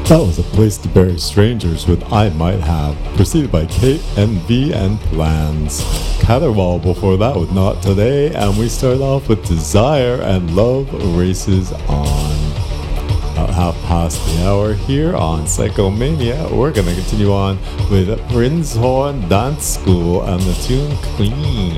That was A Place to Bury Strangers with I Might Have, preceded by Kate NV and Plans. Caterwall before that with Not Today, and we start off with Desire and Love Races On. About half past the hour here on Psychomania, we're going to continue on with Prinzhorn Dance School and the tune Clean.